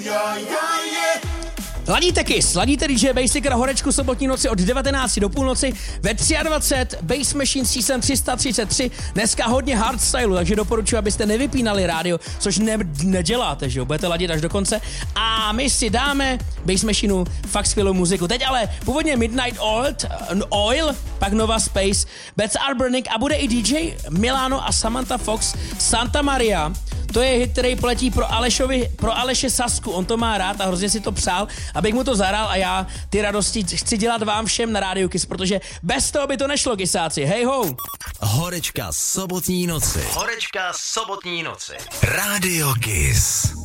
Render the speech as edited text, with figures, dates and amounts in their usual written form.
Ladíte Kiss, ladíte DJ Basic na Horečku sobotní noci od 19 do půlnoci ve 23 Bass Machine Season 333. Dneska hodně hardstylu, takže doporučuji, abyste nevypínali rádio, což neděláte, že jo, budete ladit až do konce. A my si dáme Bass Machineu fakt skvělou muziku. Teď ale původně Midnight Oil, pak Nova Space, Beds Are Burning a bude i DJ Milano a Samantha Fox Santa Maria. To je hit, který pletí pro Aleše Sasku. On to má rád a hrozně si to přál, abych mu to zahrál a já ty radosti chci dělat vám všem na rádiu Kiss, protože bez toho by to nešlo, Kissáci. Hej ho! Horečka sobotní noci. Rádio Kiss.